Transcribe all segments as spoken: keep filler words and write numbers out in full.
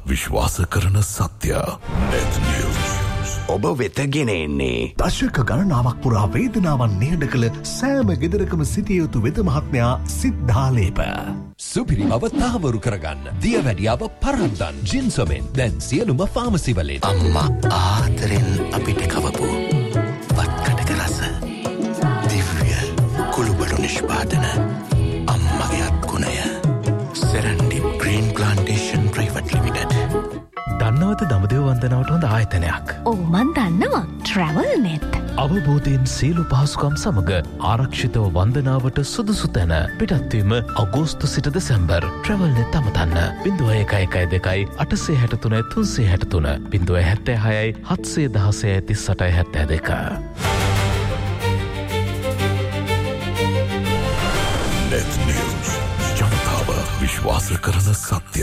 විශ්වාස කරන සත්‍ය. net news. ඔබ වෙත ගෙන එන්නේ දශක ගණනාවක් පුරා වේදනාවන් නිහඬ කළ සෑම ගෙදරකම සිටිය යුතු වෙද මහත්මයා සිද්ධාලේප. සුපිරි බව තහවුරු කරගන්න. දියවැඩියාව පරද්දන් ජින්සොමෙන් දැන් සියලුම ෆාමසි වලින්. අම්මා ආදරෙන් අපිට කවපු වත්කටක රස දිව්‍ය කුළුබඩු නිෂ්පාදන අම්මගේ අත්ගුණය සෙරන්ඩි ග්‍රීන් ප්ලාන්ටේෂන් ප්‍රයිවට් ලිමිටඩ්. දන්නවද දඹදිව වන්දනාවට හොඳ ආයතනයක්? ඔව් මන් දන්නවා. ට්‍රැවල් නෙත්. අවබෝධයෙන් සියලු පහසුකම් සමග ආරක්ෂිතව වන්දනාවට සුදුසු තැන. පිටත්වීම අගෝස්තු සිට දෙසැම්බර්. ට්‍රැවල් නෙත් අමතන්න. බිංදුව එකයි එකයි දෙකයි අටසිය හැට තුනයි තුන්සිය හැට තුන බිංදුව හැත්තෑ හයයි හත්සිය දහසයි තිස් අටයි හැත්තෑ දෙක. net news. ජනතාව විශ්වාස කරන සත්‍ය.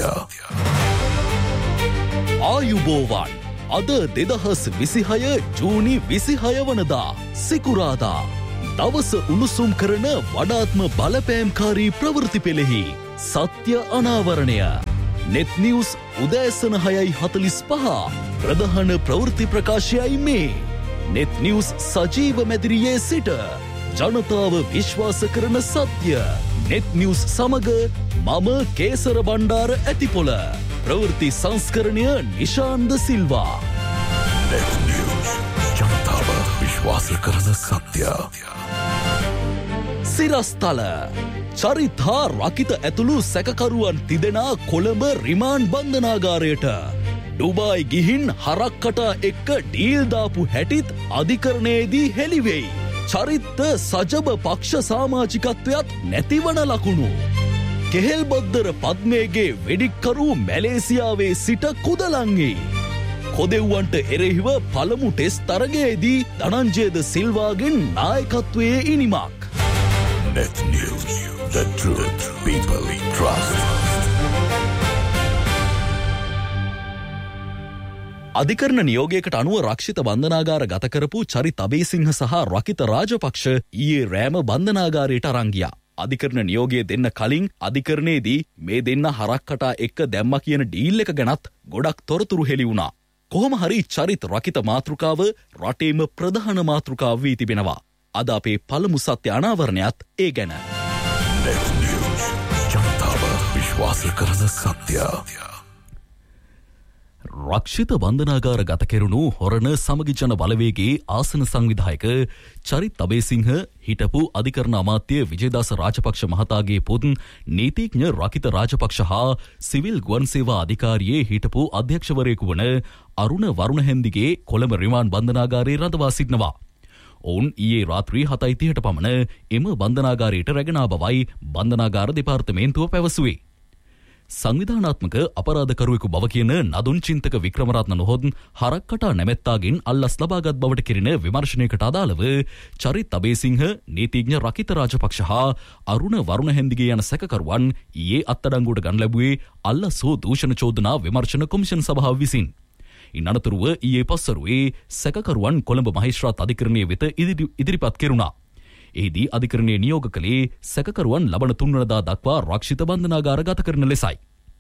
ආයුබෝවන් අද දෙදහස් විසිහය ජූනි විසිහය වනදා සිකුරාදා දවස උණුසුම් කරන වඩාත්ම බලපෑම්කාරී ප්‍රවෘත්ති පෙළෙහි සත්‍ය අනාවරණය. net news උදෑසන හයයි හතලිස් පහ ප්‍රධාන ප්‍රවෘත්ති ප්‍රකාශයයි මේ. net news සජීව මැදිරියේ සිට ජනතාව විශ්වාස කරන සත්‍ය. net news සමග මම කේසර බණ්ඩාර ඇතිපොළ. ප්‍රවෘත්ති සංස්කරණය නිශාන්ද සිල්වා. net news. ජනතාව විශ්වාස කරන සත්‍ය. සිරස්තල චරිත් හා රකිත ඇතුළු සැකකරුවන් තිදෙනා කොළඹ රිමාන්ඩ් බන්ධනාගාරයට. ඩුබායි ගිහින් හරක්කටා එක්ක ඩීල් දාපු හැටිත් අධිකරණයේදී හෙළිවෙයි. චරිත්ත සජබ පක්ෂ සාමාජිකත්වයක් නැතිවන ලකුණු. කෙහෙල්බොද්දර පද්මේගේ වෙඩික්කරු මැලේසියාවේ සිට කුදලංගේ. කොදෙව්වන්ට එරෙහිව පළමු test තරගයේදී ධනංජයද සිල්වාගෙන් නායකත්වයේ ඉනිමක්. net news. The truth people trust. අධිකරණ නියෝගයකට අනුව රක්ෂිත බන්ධනාගාර ගත කරපු චරිත් අබේසිංහ සහ රකිත රාජපක්ෂ ඊයේ රෑම බන්ධනාගාරයට අරන් ගියා. අධිකරණ නියෝගය දෙන්න කලින් අධිකරණයේදී මේ දෙන්න හරක්කටා එක්ක දැම්මා කියන ඩීල් එක ගැනත් ගොඩක් තොරතුරු හෙළි වුණා. කොහොම හරි චරිත් රකිත මාතෘකාව රටේම ප්‍රධාන මාතෘකාව වී තිබෙනවා. අද අපේ පළමු සත්‍ය අනාවරණයත් ඒ ගැන. net news. ජනතාව විශ්වාස කරන සත්‍ය. රක්ෂිත බන්ධනාගාර ගත කෙරුණු හොරණ සමගි ජන බලවේගේ ආසන සංවිධායක චරිත් අබේසිංහ හිටපු අධිකරණ අමාත්‍ය විජේදාස රාජපක්ෂ මහතාගේ පුත් නීතිඥ රකිත රාජපක්ෂ හා සිවිල් ගුවන් සේවා අධිකාරියේ හිටපු අධ්‍යක්ෂවරයෙකු වන අරුණ වරුණහැන්දිගේ කොළඹ රිමාන්ඩ් බන්ධනාගාරයේ රඳවා සිටිනවා. ඔවුන් ඊයේ රාත්‍රී හතයි තිහට පමණ එම බන්ධනාගාරයට රැගෙන ආ බවයි බන්ධනාගාර දෙපාර්තමේන්තුව පැවසුවේ. සංවිධානාත්මක අපරාධකරුවෙකු බව කියන නදුන් චින්තක වික්‍රමරත්න නොහොත් හරක්කටා නැමැත්තාගෙන් අල්ලස් ලබාගත් බවට කෙරෙන විමර්ශනයකට අදාළව චරිත් අබේසිංහ නීතිඥ රකිත රාජපක්ෂ හා අරුණ වරුණහැන්දිගේ යන සැකකරුවන් ඊයේ අත්අඩංගුවට ගන්න ලැබුවේ අල්ලස් හෝ දූෂණ චෝදනා විමර්ශන කොමිෂන් සභාව විසින්. ඉන් අනතුරුව ඊයේ පස්වරුවේ සැකකරුවන් කොළඹ මහේස්ත්‍රාත් අධිකරණයේ වෙත ඉදිරිපත් කෙරුණා. එහිදී අධිකරණයේ නියෝග කළේ සැකකරුවන් ලබන තුන්වනදා දක්වා රක්ෂිත බන්ධනාගාර ගත කරන ලෙසයි.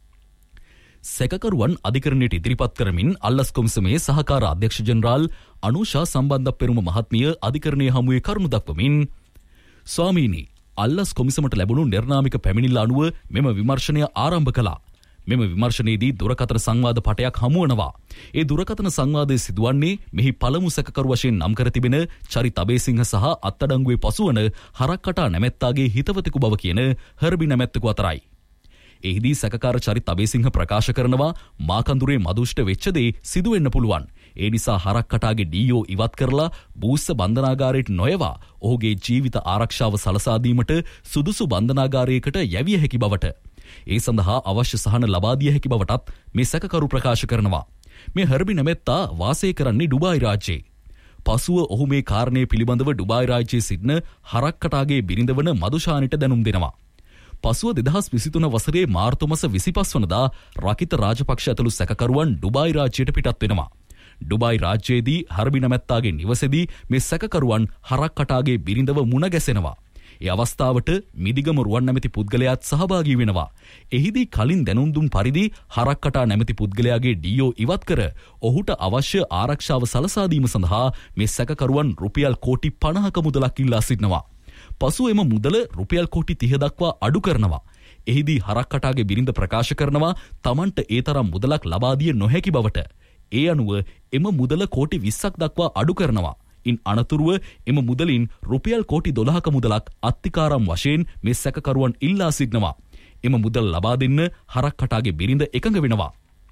සැකකරුවන් අධිකරණයට ඉදිරිපත් කරමින් අල්ලස් කොමිසමේ සහකාර අධ්‍යක්ෂ ජෙනරාල් අනුෂා සම්බන්ධ පෙරුම මහත්මිය අධිකරණයේ හමුවේ කරුණු දක්වමින් ස්වාමීනි අල්ලස් කොමිසමට ලැබුණු නිර්නාමික පැමිණිල්ල අනුව මෙම විමර්ශනය ආරම්භ කළා. මෙම විමර්ශනයේදී දුරකථන සංවාද පටයක් හමුවනවා. ඒ දුරකථන සංවාදයේ සිදුවන්නේ මෙහි පළමු සැකකරු වශයෙන් නම් කර තිබෙන චරිත් අබේසිංහ සහ අත්අඩංගුවේ පසුවන හරක්කටා නැමැත්තාගේ හිතවතෙකු බව කියන හර්බි නැමැත්තෙකු අතරයි. එහිදී සැකකාර චරිත් අබේසිංහ ප්‍රකාශ කරනවා මාකඳුරේ මදුෂ්ට වෙච්ච දේ සිදු වෙන්න පුළුවන්. ඒ නිසා හරක්කටාගේ ඩීఓ ඉවත් කරලා බූස්ස බන්ධනාගාරයට නොයවා ඔහුගේ ජීවිත ආරක්ෂාව සලසා දීමට සුදුසු බන්ධනාගාරයකට යැවිය හැකි බවට ඒ සඳහා අවශ්‍ය සහන ලබා දිය හැකි බවටත් මේ සැකකරු ප්‍රකාශ කරනවා. මේ හර්බි නැමැත්තා වාසය කරන්නේ ඩුබායි රාජ්‍යයේ. පසුව ඔහු මේ කාරණය පිළිබඳව ඩුබායි රාජ්‍යයේ සිටින හරක්කටාගේ බිරිඳ වන මදුෂානිට දැනුම් දෙනවා. පසුව දෙදහස් විසිතුන වසරේ මාර්තු මාස විසිපස් වනදා රකිත රාජපක්ෂ ඇතුළු සැකකරුවන් ඩුබායි රාජ්‍යයට පිටත් වෙනවා. ඩුබායි රාජ්‍යයේදී හර්බි නැමැත්තාගේ නිවසේදී මේ සැකකරුවන් හරක්කටාගේ බිරිඳව මුණ ගැසෙනවා. ඒ අවස්ථාවට මිදිගම රුවන් නැමැති පුද්ගලයාත් සහභාගී වෙනවා. එහිදී කලින් දැනුම් දුන් පරිදි හරක්කටා නැමැති පුද්ගලයාගේ ඩීఓ ඉවත් කර ඔහුට අවශ්‍ය ආරක්ෂාව සලසා දීම සඳහා මේ සැකකරුවන් රුපියල් කෝටි පනහක මුදලක් ඉල්ලා සිටිනවා. පසුව එම මුදල රුපියල් කෝටි තිහ දක්වා අඩු කරනවා. එහිදී හරක්කටාගේ බිරිඳ ප්‍රකාශ කරනවා තමන්ට ඒ තරම් මුදලක් ලබා දිය නොහැකි බවට. ඒ අනුව එම මුදල කෝටි විස්සක් දක්වා අඩු කරනවා. ඉන් අනතුරුව එම මුදලින් රුපියල් කෝටි දොළහක මුදලක් අත්තිකාරම් වශයෙන් මේ සැකකරුවන් ඉල්ලා සිටිනවා. එම මුදල් ලබා දෙන්න හරක්කටාගේ බිරිඳ එකඟ වෙනවා.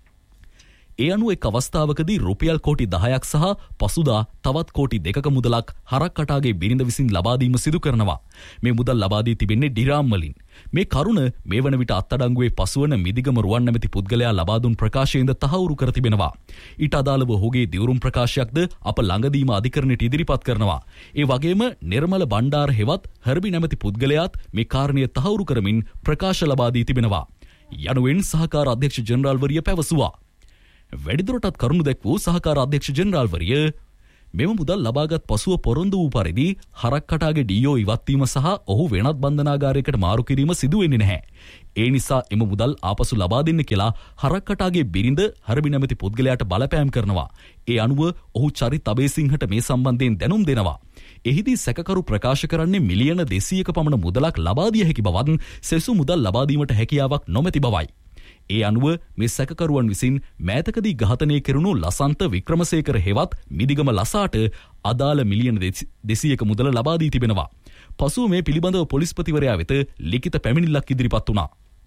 ඒ අනුව එක් අවස්ථාවකදී රුපියල් කෝටි දහයක් සහ පසුදා තවත් කෝටි දෙකක මුදලක් හරක්කටාගේ බිරිඳ විසින් ලබා දීම සිදු කරනවා. මේ මුදල් ලබා දී තිබෙන්නේ ඩිරාම් වලින්. මේ කරුණ මේ වන විට අත්අඩංගුවේ පසුවන මිදිගම රුවන් නැමැති පුද්ගලයා ලබා දුන් ප්‍රකාශයෙන්ද තහවුරු කර තිබෙනවා. ඊට අදාළව ඔහුගේ දිවුරුම් ප්‍රකාශයක්ද අප ළඟදීම අධිකරණයට ඉදිරිපත් කරනවා. ඒ වගේම නිර්මල බණ්ඩාර හෙවත් හර්බි නැමැති පුද්ගලයාත් මේ කාරණය තහවුරු කරමින් ප්‍රකාශ ලබා දී තිබෙනවා. යනුවෙන් සහකාර අධ්‍යක්ෂ ජෙනරාල්වරිය පැවසුවා. වැඩිදුරටත් කරුණු දැක් වූ සහකාර අධ්‍යක්ෂ ජෙනරාල්වරිය මෙම මුදල් ලබාගත් පසුව පොරොන්දු වූ පරිදි හරක්කටාගේ ඩීఓ ඉවත්වීම සහ ඔහු වෙනත් බන්ධනාගාරයකට මාරු කිරීම සිදු වෙන්නේ නැහැ. ඒ නිසා එම මුදල් ආපසු ලබා දෙන්න කියලා හරක්කටාගේ බිරිඳ හර්බි නැමැති පුද්ගලයාට බලපෑම් කරනවා. ඒ අනුව ඔහු චරිත් අබේසිංහට මේ සම්බන්ධයෙන් දැනුම් දෙනවා. එහිදී සැකකරු ප්‍රකාශ කරන්නේ මිලියන දෙසීයක පමණ මුදලක් ලබා දිය හැකි බවත් සෙසු මුදල් ලබා දීමට හැකියාවක් නොමැති බවයි. ඒ අනුව මේ සැකකරුවන් විසින් මෑතකදී ඝාතනය කෙරුණු ලසන්ත වික්‍රමසේකර හෙවත් මිදිගම ලසාට අදාළ මිලියන දෙසීයක මුදල ලබා දී තිබෙනවා. පසුව මේ පිළිබඳව පොලිස්පතිවරයා වෙත ලිඛිත පැමිණිල්ලක් ඉදිරිපත් වුණා.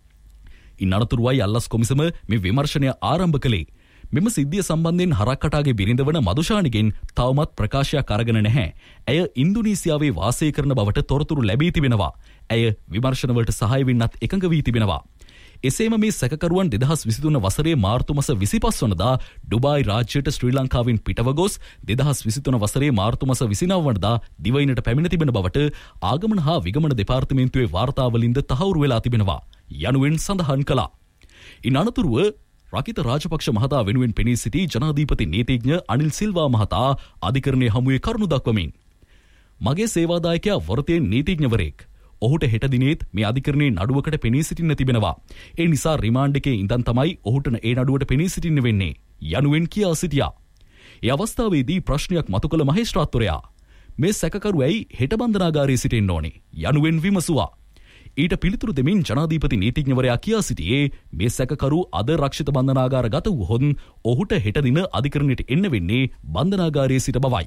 ඉන් අනතුරුවයි අල්ලස් කොමිසම මේ විමර්ශනය ආරම්භ කළේ. මෙම සිද්ධිය සම්බන්ධයෙන් හරක්කටාගේ බිරිඳ වන මදුෂානිගෙන් තවමත් ප්‍රකාශයක් අරගෙන නැහැ. ඇය ඉන්දුනීසියාවේ වාසය කරන බවට තොරතුරු ලැබී තිබෙනවා. ඇය විමර්ශනවලට සහාය වෙන්නත් එකඟ වී තිබෙනවා. එසේම මේ සැකකරුවන් දෙදහස් විසිතුන වසරේ මාර්තු මාස විසිපස් වනදා ඩුබායි රාජ්‍යයට ශ්‍රී ලංකාවෙන් පිටව ගොස් දෙදහස් විසිතුන වසරේ මාර්තු මාස විසිනව වනදා දිවයිනට පැමිණ තිබෙන බවට ආගමන හා විගමන දෙපාර්තමේන්තුවේ වාර්තාවලින්ද තහවුරු වෙලා තිබෙනවා යනුවෙන් සඳහන් කළා. ඉන් අනතුරුව රකිත රාජපක්ෂ මහතා වෙනුවෙන් පෙනී සිටි ජනාධිපති නීතිඥ අනිල් සිල්වා මහතා අධිකරණයේ හමුවේ කරුණු දක්වමින් මගේ සේවාදායකයා වෘත්තීය නීතිඥවරයෙක්. ඔහුට හෙට දිනේත් මේ අධිකරණයේ නඩුවකට පෙනී සිටින්න තිබෙනවා. ඒ නිසා රිමාන්ඩ් එකේ ඉඳන් තමයි ඔහුට ඒ නඩුවට පෙනී සිටින්න වෙන්නේ යනුවෙන් කියා සිටියා. ඒ අවස්ථාවේදී ප්‍රශ්නයක් මතු කළ මහේස්ත්‍රාත්වරයා මේ සැකකරු ඇයි හෙට බන්ධනාගාරයේ සිටින්න ඕනේ යනුවෙන් විමසුවා. ඊට පිළිතුරු දෙමින් ජනාධිපති නීතිඥවරයා කියා සිටියේ මේ සැකකරු අද රක්ෂිත බන්ධනාගාර ගත වූහොත් ඔහුට හෙට දින අධිකරණයට එන්න වෙන්නේ බන්ධනාගාරයේ සිට බවයි.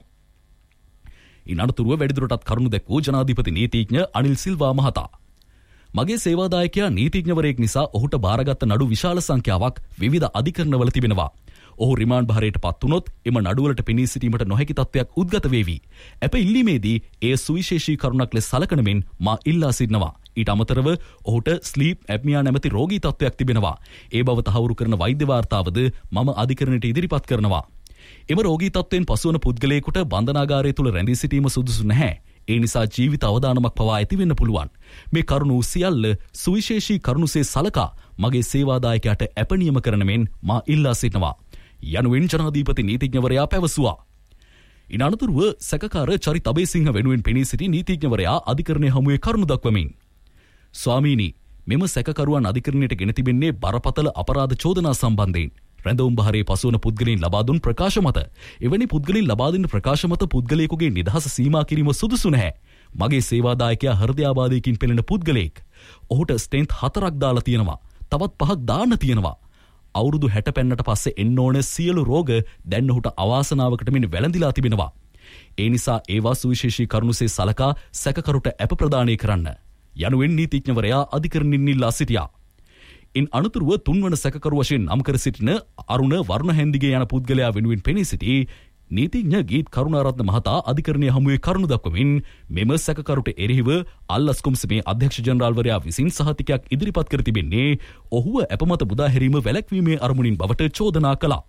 ඉන් අනතුරුව වැඩිදුරටත් කරුණු දැක් වූ ජනාධිපති නීතිඥ අනිල් සිල්වා මහතා මගේ සේවාදායකයා නීතිඥවරයෙක් නිසා ඔහුට බාරගත් නඩු විශාල සංඛ්‍යාවක් විවිධ අධිකරණවල තිබෙනවා. ඔහු රිමාන්ඩ් භාරයට පත් වුණොත් එම නඩුවලට පෙනී සිටීමට නොහැකි තත්ත්වයක් උද්ගත වේවි. අප ඉල්ලීමේදී එය සුවිශේෂී කරුණක් ලෙස සලකන මෙන් මා ඉල්ලා සිටිනවා. ඊට අමතරව ඔහුට ස්ලීප් ඇප්නියා නැමැති රෝගී තත්ත්වයක් තිබෙනවා. ඒ බව තහවුරු කරන වෛද්‍ය වාර්තාවද මම අධිකරණයට ඉදිරිපත් කරනවා. එම රෝගී තත්ත්වයෙන් පසුවන පුද්ගලයෙකුට බන්ධනාගාරය තුළ රැඳී සිටීම සුදුසු නැහැ. ඒ නිසා ජීවිත අවදානමක් පවා ඇති වෙන්න පුළුවන්. මේ කරුණු සියල්ල සුවිශේෂී කරුණුසේ සලකා මගේ සේවාදායකයාට අප නියම කරන මෙන් මා ඉල්ලා සිටිනවා යනුවෙන් ජනාධිපති නීතිඥවරයා පැවසුවා. ඉන් අනතුරුව සැකකාර චරිත් අබේසිංහ වෙනුවෙන් පෙනී සිටි නීතිඥවරයා අධිකරණයේ හමුවේ කරුණු දක්වමින් ස්වාමීනි මෙම සැකකරුවන් අධිකරණයට ගෙන තිබෙන්නේ බරපතල අපරාධ චෝදනා සම්බන්ධයෙන්. රැඳවුම් බහරේ පසුවන පුද්ගලයන් ලබා දුන් ප්‍රකාශ මත එවැනි පුද්ගලයන් ලබා දෙන ප්‍රකාශ මත පුද්ගලයෙකුගේ නිදහස සීමා කිරීම සුදුසු නැහැ. මගේ සේවාදායකයා හෘදයාබාධයකින් පෙළෙන පුද්ගලයෙක්. ඔහුට ස්ටෙන්ත් හතරක් දාලා තියෙනවා. තවත් පහක් දාන්න තියෙනවා. අවුරුදු හැට පෙන්නට පස්සේ එන්න ඕන සියලු රෝග දැන් ඔහුට අවාසනාවකට මෙන් වැළඳිලා තිබෙනවා. ඒ නිසා ඒවා සුවිශේෂී කරුණුසේ සලකා සැකකරුට අප ප්‍රදානය කරන්න යනුවෙන් නීතිඥවරයා අධිකරණින් ඉල්ලා සිටියා. ඉන් අනතුරුව තුන්වන සැකකරු වශයෙන් නම් කර සිටින අරුණ වර්ණහැන්දිගේ යන පුද්ගලයා වෙනුවෙන් පෙනී සිටි නීතිඥ ගීත් කරුණාරත්න මහතා අධිකරණයේ හමුවේ කරුණු දක්වමින් මෙම සැකකරුට එරෙහිව අල්ලස් කොමිසමේ අධ්‍යක්ෂ ජෙනරාල්වරයා විසින් සහතිකයක් ඉදිරිපත් කර තිබෙන්නේ ඔහුව අපමත මුදා හැරීම වැළැක්වීමේ අරමුණින් බවට චෝදනා කළා.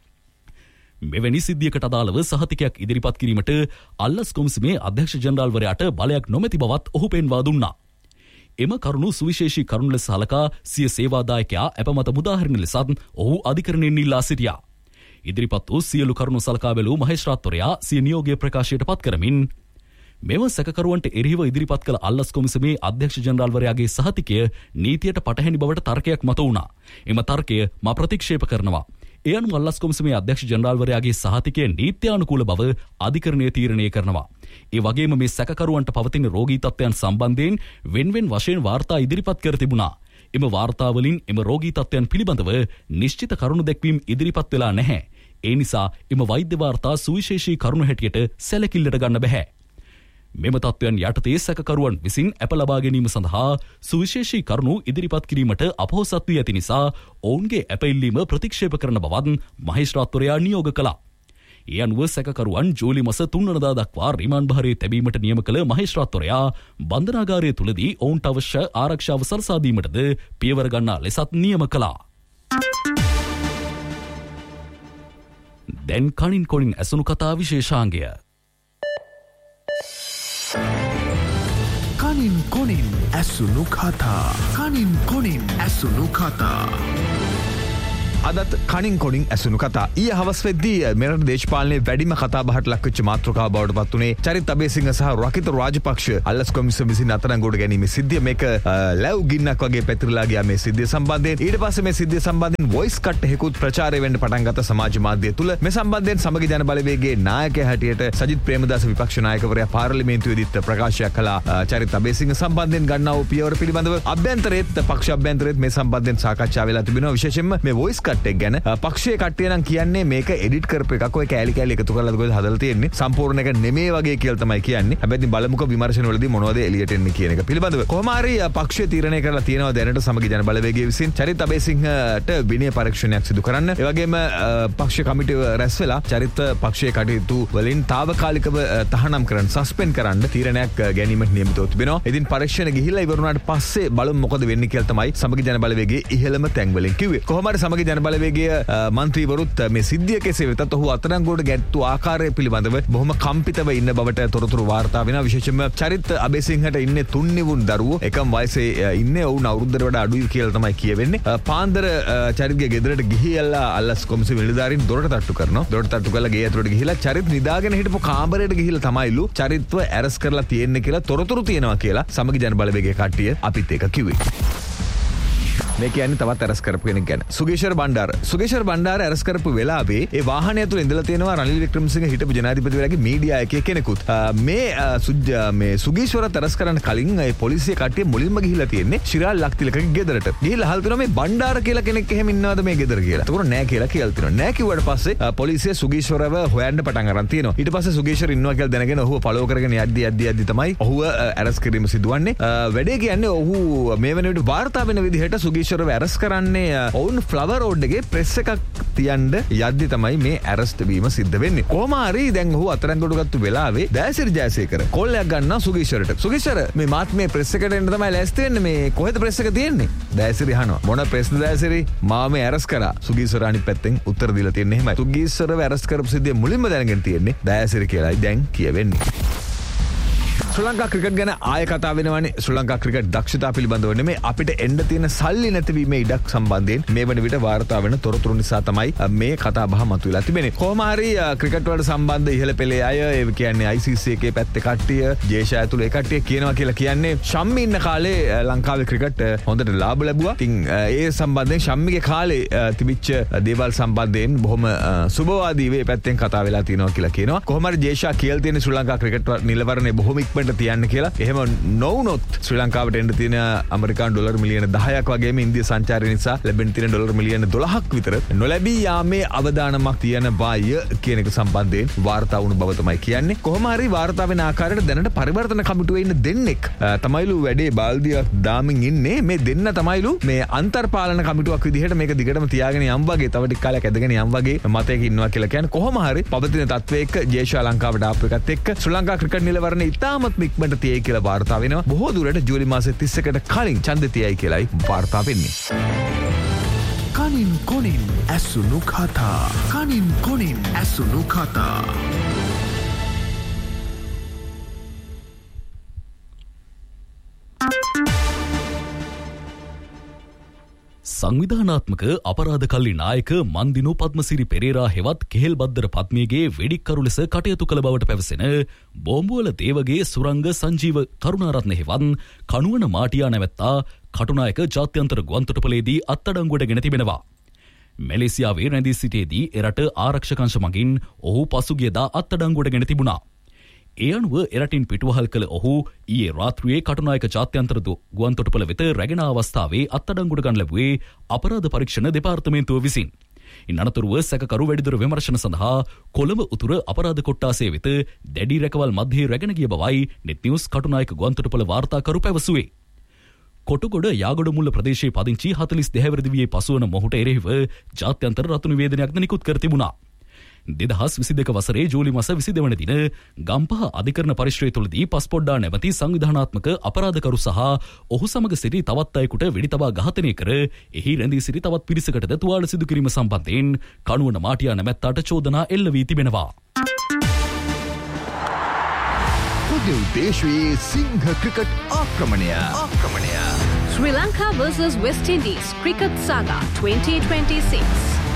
මෙවැනි සිද්ධියකට අදාළව සහතිකයක් ඉදිරිපත් කිරීමට අල්ලස් කොමිසමේ අධ්‍යක්ෂ ජෙනරාල්වරයාට බලයක් නොමැති බවත් ඔහු පෙන්වා දුන්නා. එම කරුණු සුවිශේෂී කරුණු ලෙස සලකා සිය සේවාදායකයා අපමත මුදාහරින ලෙසත් ඔහු අධිකරණයෙන් ඉල්ලා සිටියා. ඉදිරිපත් වූ සියලු කරුණු සලකා බැලූ මහේස්ත්‍රාත්වරයා සිය නියෝගය ප්‍රකාශයට පත් කරමින් මෙම සැකකරුවන්ට එරෙහිව ඉදිරිපත් කළ අල්ලස් කොමිසමේ අධ්‍යක්ෂ ජනරාල්වරයාගේ සහතිකය නීතියට පටහැනි බවට තර්කයක් මත වුණා. එම තර්කය මා ප්‍රතික්ෂේප කරනවා. ඒ අනුව අල්ලස් කොමිසමේ අධ්‍යක්ෂ ජනරාල්වරයාගේ සහතිකය නීත්‍යානුකූල බව අධිකරණය තීරණය කරනවා. ඒ වගේම මේ සැකකරුවන්ට පවතින රෝගී තත්ත්වයන් සම්බන්ධයෙන් වෙන්වෙන් වශයෙන් වාර්තා ඉදිරිපත් කර තිබුණා. එම වාර්තාවලින් එම රෝගී තත්ත්වයන් පිළිබඳව නිශ්චිත කරුණු දැක්වීම් ඉදිරිපත් වෙලා නැහැ. ඒ නිසා එම වෛද්‍ය වාර්තා සුවිශේෂී කරුණු හැටියට සැලකිල්ලට ගන්න බැහැ. මෙම තත්ත්වයන් යටතේ සැකකරුවන් විසින් අප ලබා ගැනීම සඳහා සුවිශේෂී කරුණු ඉදිරිපත් කිරීමට අපොහොසත් වී ඇති නිසා ඔවුන්ගේ අප ඉල්ලීම ප්‍රතික්ෂේප කරන බවත් මහේස්ත්‍රාත්වරයා නියෝග කළා. ඒ අනුව සැකකරුවන් ජූලි මාස තුන් වෙනිදා දක්වා රිමාන්ඩ් භාරයේ තැබීමට නියම කළ මහේස්ත්‍රාත්වරයා බන්ධනාගාරය තුලදී ඔවුන්ට අවශ්‍ය ආරක්ෂාව සලසා දීමටද පියවර ගන්නා ලෙසත් නියම කළා. දැන් කණින් කොණින් ඇසුණු කතා විශේෂාංගය. කණින් කොණින් ඇසුණු කතා කණින් කොණින් ඇසුණු කතා අදත් කණින් කොණින් ඇසුණු කතා. ඊයේ හවස් වෙද්දී මෙරට දේශපාලනයේ වැඩිම කතා බහට ලක්වෙච්ච මාතෘකාව බවට පත් වුණේ චරිත් අබේසිංහ සහ රකිත රාජපක්ෂ අල්ලස් කොමිසම විසින් අත්අඩංගුවට ගැනීමේ සිද්ධිය. මේක ලැව් ගින්නක් වගේ පැතිරලා ගියා මේ සිද්ධිය සම්බන්ධයෙන්. ඊට පස්සේ මේ සිද්ධිය සම්බන්ධයෙන් වොයිස් කට් එකකුත් ප්‍රචාරය වෙන්න පටන් ගත්ත සමාජ මාධ්‍ය තුල. මේ සම්බන්ධයෙන් සමගි ජන බලවේගයේ නායකයා හැටියට සජිත් ප්‍රේමදාස විපක්ෂ නායකවරයා පාර්ලිමේන්තුවේදීත් ප්‍රකාශයක් කළා. චරිත් අබේසිංහ සම්බන්ධයෙන් ගන්නා වූ පියවර පිළිබඳව අභ්‍යන්තරයේත් පක්ෂ අභ්‍යන්තරයේත් මේ සම්බන්ධයෙන් සාකච්ඡා වෙලා තිබෙනවා. විශේෂයෙන්ම මේ වොයිස් කට් එක ගැන පක්ෂයේ කට්ටිය නම් කියන්නේ මේක එඩිට් කරපු එකක්. ඔය කෑලි කෑලි එකතු කරලා ගොඩ හදලා තියෙන්නේ. සම්පූර්ණ එක නෙමෙයි වගේ කියලා තමයි කියන්නේ. හැබැයි ඉතින් බලමුකෝ විමර්ශන වලදී මොනවද එළියට එන්නේ කියන එක පිළිබඳව. කොහොම හරි පක්ෂය තීරණය කරලා තියෙනවා දැනට සමගි ජන බලවේගය විසින් චරිත් අබේසිංහට විනය පරීක්ෂණයක් සිදු කරන්න. ඒ වගේම පක්ෂ කමිටුව රැස් වෙලා චරිත් පක්ෂයේ කටයුතු වලින් తాවකාලිකව තහනම් කරන්න සස්පෙන්ඩ් කරන්න තීරණයක් ගැනීමට නියමිතව තිබෙනවා. ඉතින් පරීක්ෂණ ගිහිල්ලා ඉවරුණාට පස්සේ බලමු මොකද වෙන්නේ කියලා තමයි සමගි ජන බලවේගයේ ඉහළම තැන් වලින් කිව්වේ. කොහොම හරි සමගි ජන බලවේගයේ මන්ත්‍රීවරුත් මේ සිද්ධිය කෙසේ වෙතත් ඔහු අත්අඩංගුවට ගැට්ටු ආකාරය පිළිබඳව බොහොම කම්පිතව ඉන්න බවට තොරතුරු වාර්තා වෙනවා. විශේෂයෙන්ම චරිත් අබේසිංහට ඉන්නේ තුන් නිවුන් දරුවෝ එකම වයසේ ඉන්නේ. ඔවුන් අවුරුද්දකට වඩා අඩුයි කියලා තමයි කියවෙන්නේ. පාන්දර චරිත්ගේ ගෙදරට ගිහිල්ලා අල්ලස් කොමිසම නිලධාරීන් දොරට තට්ටු කරනවා. දොරට තට්ටු කරලා ගේ ඇතුළට ගිහිල්ලා චරිත් නිදාගෙන හිටපු කාමරයට ගිහිල්ලා තමයිලු චරිත්ව ඇරස් කරලා තියෙන්නේ කියලා තොරතුරු තියෙනවා කියලා සමගි ජන බලවේගයේ කට්ටිය අපිත් ඒක කිව්වේ. මේ කියන්නේ තවත් අරස් කරපු කෙනෙක් ගැන. සුගේෂර් බණ්ඩාර. සුගේෂර් බණ්ඩාර අරස් කරපු වෙලාවේ ඒ වාහනය තුල ඉඳලා තියෙනවා රනිල් වික්‍රමසිංහ හිටපු ජනාධිපතිවරයාගේ මීඩියා එකේ කෙනෙකුත්. මේ සුජ්ජ මේ සුගේෂ්වරත් අරස් කරන්න කලින් ඒ පොලිසිය කට්ටිය මුලින්ම ගිහිල්ලා තියෙන්නේ ශිරාල් ලක්තිලකගේ ගෙදරට. ගිහිල්ලා අහලා තියෙනවා මේ බණ්ඩාර කියලා කෙනෙක් එහෙම ඉන්නවද මේ ගෙදර කියලා. ඒතකොට නෑ කියලා කියලා තියෙනවා. නෑ කිව්වට පස්සේ පොලිසිය සුගේෂ්වරව හොයන්න පටන් අරන් තියෙනවා. ඊට පස්සේ සුගේෂ්වර ඉන්නවා කියලා දැනගෙන ඔහුව ෆලෝ කරගෙන යද්දි යද්දි යද්දි තමයි ඔහුව අරස් කිරීම සිදුවන්නේ. වැඩේ කියන්නේ ඔහු මේ වෙන විට වාර්තා වෙන විදිහට සුගේෂ්වරව අරස් කරන්නේ ඔවුන් ෆ්ලවර් රෝඩ් එකේ ප්‍රෙස් එකක් තියන්න යද්දි තමයි මේ ඇරස්ට් වීම සිද්ධ වෙන්නේ. කොහොම හරි දැන් ඔහු අත්අඩංගුවට ගත්ත වෙලාවේ දෑසිරි ජයසේකර කෝල්ලයක් ගන්නවා සුගීෂරට. සුගීෂර මේ මාත් මේ ප්‍රෙස් එකට එන්න තමයි ලෑස්ති වෙන්නේ. මේ කොහෙද ප්‍රෙස් එක තියෙන්නේ? දෑසිරි අහනවා. මොන ප්‍රෙස්ද දෑසිරි? මාව මේ ඇරස් කරා. සුගීෂර අනිත් පැත්තෙන් උත්තර දීලා තියෙන්නේ එහෙමයි. සුගීෂරව ඇරස් කරපු සිද්ධිය මුලින්ම දැනගෙන තියෙන්නේ දෑසිරි කියලායි දැන් කියවෙන්නේ. ශ්‍රී ලංකා ක්‍රිකට් ගැන ආය කතා වෙනවනේ. ශ්‍රී ලංකා ක්‍රිකට් දක්ෂතා පිළිබඳව නෙමෙයි අපිට එන්න තියෙන සල්ලි නැතිවීමේ ඉඩක් සම්බන්ධයෙන් මේ වන විට වාර්තා වෙන තොරතුරු නිසා තමයි මේ කතා බහ මතුවලා තිබෙන්නේ. කොහොම හරි ක්‍රිකට් වලට සම්බන්ධ ඉහළ පෙළේ අය ඒ කියන්නේ I C C එකේ පැත්තේ කට්ටිය ජේෂා ඇතුළු ඒ කට්ටිය කියනවා කියලා කියන්නේ ශම්මි ඉන්න කාලේ ලංකාවේ ක්‍රිකට් හොඳට ලාභ ලැබුවා. ඉතින් ඒ සම්බන්ධයෙන් ශම්මිගේ කාලේ තිබිච්ච දේවල් සම්බන්ධයෙන් බොහොම සුබවාදීව මේ පැත්තෙන් කතා වෙලා තියෙනවා කියලා කියනවා. කොහොම හරි ජේෂා කියලා තියෙන ශ්‍රී ලංකා ක්‍රිකට් නිලවරණය බොහොම ඉක්මනට තියන්න කියලා. එහෙම නොවුනොත් ශ්‍රී ලංකාවට එන්න තියෙන ඇමරිකානු ඩොලර් මිලියන දහයක් වගේම ඉන්දිය සංචාරය නිසා ලැබෙන තියෙන ඩොලර් මිලියන දොළහක් විතර නොලැබී යාමේ අවදානමක් තියෙන බය කියන එක සම්බන්ධයෙන් වාර්තා වුණු බව තමයි කියන්නේ. කොහොම හරි වාර්තා වෙන ආකාරයට දැනට පරිවර්තන කමිටුවේ ඉන්න දෙන්නෙක් තමයිලු වැඩේ බාල්දියක් දාමින් ඉන්නේ. මේ දෙන්න තමයිලු මේ අන්තර්පාලන කමිටුවක් විදිහට මේක දිගටම තියාගෙන යම් වගේ තව ටික කාලයක් ඇදගෙන යම් වගේ මතයක ඉන්නවා කියලා කියන්නේ. කොහොම හරි පවතින තත්වයක ජේෂා ලංකාවට ආපු එකත් එක්ක ශ්‍රී ලංකා ක්‍රිකට් නිලවරණය ඉතාමත් ඉක්මනට තියයි කියලා වාර්තා වෙනවා. බොහෝ දුරට ජූලි මාසේ තිස් එකට කලින් ඡන්ද තියයි කියලායි වාර්තා වෙන්නේ. කනින් කොනින් ඇසුණු කතා කනින් කොනින් ඇසුණු කතා සංවිධානාත්මක අපරාධ කල්ලි නායක මන්දිනු පද්මසිරි පෙරේරා හෙවත් කෙහෙල් බද්දර පත්මියගේ වෙඩික්කරු ලෙස කටයුතු කළ බවට පැවසෙන බෝම්බුවල දේවගේ සුරංග සංජීව කරුණාරත්න හෙවත් කණුවන මාටියා නැවැත්තා කටුනායක ජාත්‍යන්තර ගුවන්තොටුපළේදී අත්අඩංගුවට ගෙන තිබෙනවා. මැලේසියාවේ රැඳී සිටියේදී එරට ආරක්ෂකංශ මගින් ඔහු පසුගියදා අත්අඩංගුවට ගෙන තිබුණා. ඒ අනුව එරටින් පිටුවහල් කළ ඔහු ඊයේ රාත්‍රියේ කටුනායක ජාත්‍යන්තර ගුවන්තොටුපළ වෙත රැගෙන අවස්ථාවේ අත්අඩංගුවට ගන්න ලැබුවේ අපරාධ පරීක්ෂණ දෙපාර්තමේන්තුව විසින්. ඉන් අනතුරුව සැකකරු වැඩිදුර විමර්ශන සඳහා කොළඹ උතුර අපරාධ කොට්ටාසය වෙත දැඩි රැකවල් මැදේ රැගෙන ගිය බවයි නෙට් නිවුස් කටුනායක ගුවන්තොටුපළ වාර්තාකරු පැවසුවේ. කොටුගොඩ යාගොඩමුල්ල ප්‍රදේශයේ පදිංචි හතළිස් දෙක වසරේ පසුවන මොහුට එරෙහිව ජාත්‍යන්තර රතු නිවේදනයක්ද නිකුත් කර තිබුණා. දෙදහස් විසිදෙක වසරේ ජූලි මාස විසිදෙක වන දින ගම්පහ අධිකරණ පරිශ්‍රය තුළදී පස්පොඩ්ඩා නැමැති සංවිධානාත්මක අපරාධකරු සහ ඔහු සමග සිටි තවත් අයෙකුට වෙඩි තබා ඝාතනය කර එහි රැඳී සිටි තවත් පිරිසකටද තුවාල සිදු කිරීම සම්බන්ධයෙන් කණුවන මාටියා නැමැත්තාට චෝදනා එල්ල වී තිබෙනවා. පුදු දේශයේ සිංහ ක්‍රිකට් ආක්‍රමණය ආක්‍රමණය Sri Lanka versus West Indies Cricket Saga twenty twenty-six.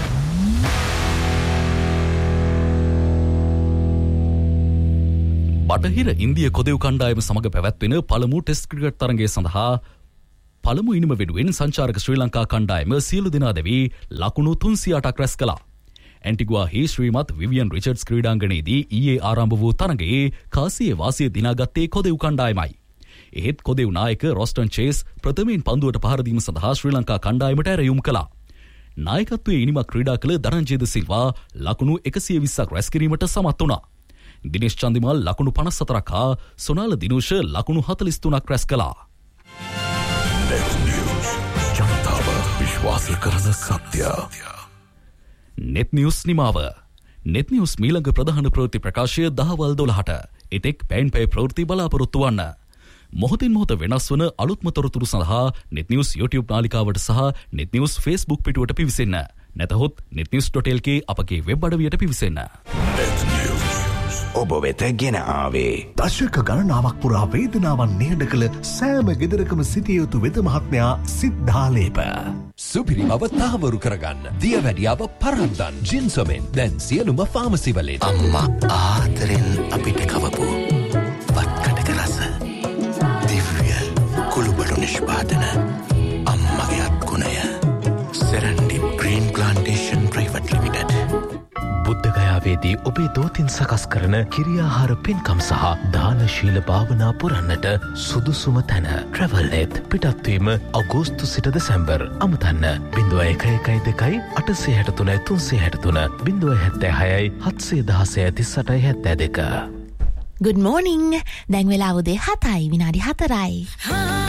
බටහිර ඉන්දිය කොදෙව් කණ්ඩායම සමග පැවැත්වෙන පළමු ටෙස්ට් ක්‍රිකට් තරගය සඳහා පළමු ඉනිම වෙනුවෙන් සංචාරක ශ්‍රී ලංකා කණ්ඩායම සියලු දෙනා දෙවි ලකුණු තුන්සිය අටක් රැස් කළා. ඇන්ටිගුවාහි ශ්‍රීමත් විවියන් රිචර්ඩ්ස් ක්‍රීඩාංගණයේදී ඊයේ ආරම්භ වූ තරගයේ කාසියේ වාසිය දිනාගත්තේ කොදෙව් කණ්ඩායමයි. එහෙත් කොදෙව් නායක රොස්ටන් චේස් ප්‍රථමයෙන් පන්දුවට පහර දීම සඳහා ශ්‍රී ලංකා කණ්ඩායමට ඇරයුම් කළා. නායකත්වයේ ඉනිමක් ක්‍රීඩා කළ ධනංජය ද සිල්වා ලකුණු එකසිය විස්සක් රැස් කිරීමට සමත් වුණා. දිනේෂ් චන්දිමල් ලකුණු පනස් හතරක් හා සොනාල දිනෝෂ ලකුණු හතළිස් තුනක් රැස් කළා. Net News ජනතාව විශ්වාස කරන සත්‍ය. නෙට් නිවුස් නිමාව. නෙට් නිවුස් මීළඟ ප්‍රධාන ප්‍රවෘත්ති ප්‍රකාශය දහවල් දොළහට. එතෙක් පැන් පැය ප්‍රවෘත්ති බලාපොරොත්තු වන්න. මොහොතින් මොහොත වෙනස් වන අලුත්ම තොරතුරු සඳහා නෙට් නිවුස් YouTube නාලිකාවට සහ නෙට් නිවුස් Facebook පිටුවට පිවිසෙන්න. නැතහොත් net news dot l k අපගේ වෙබ් අඩවියට පිවිසෙන්න. Net News ඔබ වෙත ගෙන ආවේ දශක ගණනාවක් පුරා වේදනාවන් නිහඬ කළ සෑම ගෙදරකම සිටිය යුතු වෙද මහත්මයා සිද්ධාලේප. සුපිරි බව තහවුරු කරගන්න දියවැඩියාව පරද්දන් ජින්සොමෙන් දැන් සියලුම ෆාමසි වලින්. අම්මා ආදරෙන් අපිට කවපු වත්කඩක රස දිව්‍ය කුළුබඩු නිෂ්පාදන අම්මගේ අත්ගුණය Serendib green plantation private limited. බුද්ධගයාවේදී ඔබේ දෝතින් සකස් කරන කිරියාහාර පින්කම් සහ දානශීල භාවනා පුරන්නට සුදුසුම තැන ට්‍රැවල්නෙත්. පිටත්වීම අගෝස්තු සිට දෙසැම්බර්. අමතන්න බිඳුව එක එකයි දෙකයි අටසේ හැට තුනයි තුන්සේ හැට තුන බිඳුව හැත්තෑ හයයි හත්සේ දහසය තිස් අටයි හැත්තෑ දෙක. Good morning. දැන් වෙලා උදේ හතයි විනාඩි හතරයි.